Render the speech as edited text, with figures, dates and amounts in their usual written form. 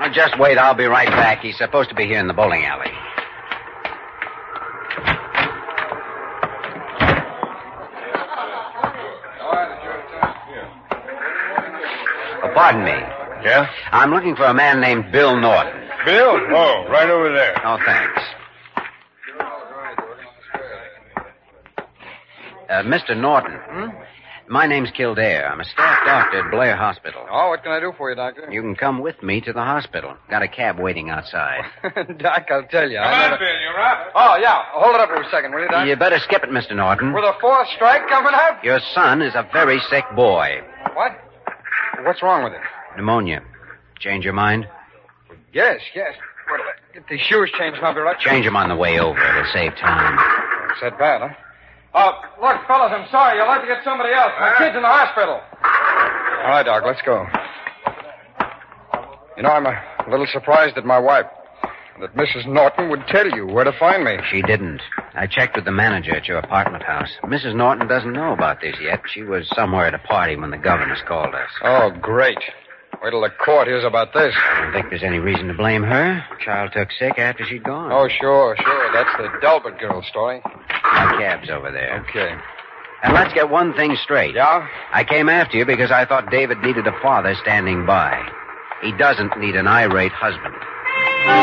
Oh, just wait. I'll be right back. He's supposed to be here in the bowling alley. Oh, pardon me. Yeah? I'm looking for a man named Bill Norton. Bill? Oh, right over there. Oh, thanks. Mr. Norton. My name's Kildare. I'm a staff doctor at Blair Hospital. Oh, what can I do for you, Doctor? You can come with me to the hospital. Got a cab waiting outside. Doc, I'll tell you. Come on, Bill, you're up. Oh, yeah. Hold it up for a second, will you, Doc? You better skip it, Mr. Norton. With a fourth strike coming up? Your son is a very sick boy. What? What's wrong with him? Pneumonia. Change your mind? Yes. Wait till I get these shoes changed and I'll be right. Change them on the way over. It'll save time. It's that bad, huh? Look, fellas, I'm sorry. You'll have to get somebody else. My kid's in the hospital. All right, Doc, let's go. You know, I'm a little surprised at my wife. That Mrs. Norton would tell you where to find me. She didn't. I checked with the manager at your apartment house. Mrs. Norton doesn't know about this yet. She was somewhere at a party when the governess called us. Oh, great. Wait till the court hears about this. I don't think there's any reason to blame her. Child took sick after she'd gone. Oh, sure. That's the Delbert girl story. My cab's over there. Okay. And let's get one thing straight. Yeah? I came after you because I thought David needed a father standing by. He doesn't need an irate husband.